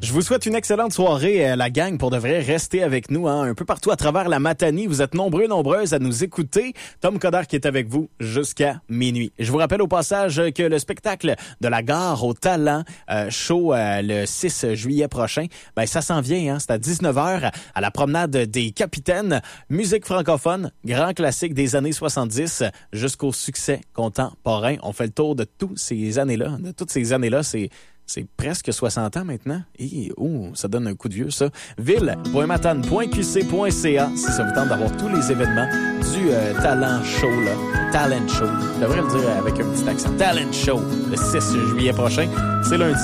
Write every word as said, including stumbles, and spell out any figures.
Je vous souhaite une excellente soirée, euh, la gang, pour de vrai. Restez avec nous, hein, un peu partout à travers la Matanie. Vous êtes nombreux, nombreuses à nous écouter. Tom Coderre qui est avec vous jusqu'à minuit. Je vous rappelle au passage que le spectacle de la Gare au Talent, euh, show euh, le six juillet prochain, ben ça s'en vient, hein. C'est à dix-neuf heures à la promenade des Capitaines. Musique francophone, grand classique des années soixante-dix jusqu'au succès contemporain. On fait le tour de toutes ces années-là. De toutes ces années-là, c'est C'est presque soixante ans maintenant. Et oh, ça donne un coup de vieux, ça. ville point matane point q c point c a si ça vous tente d'avoir tous les événements du euh, Talent Show, là. Talent Show. Je devrais le dire avec un petit accent. Talent Show, le six juillet prochain. C'est lundi.